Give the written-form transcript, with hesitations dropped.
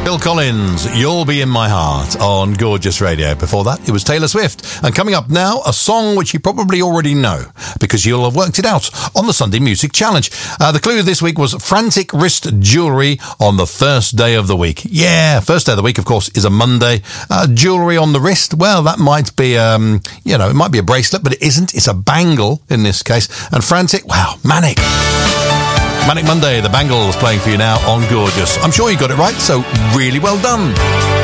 Phil Collins, You'll Be In My Heart on Gorgeous Radio. Before that, it was Taylor Swift. And coming up now, a song which you probably already know because you'll have worked it out on the Sunday Music Challenge. The clue this week was frantic wrist jewellery on the first day of the week. Yeah, first day of the week, of course, is a Monday. Jewellery on the wrist, well, that might be, it might be a bracelet, but it isn't. It's a bangle in this case. And frantic, wow, manic. Manic Monday, the Bangles playing for you now on Gorgeous. I'm sure you got it right, so really well done.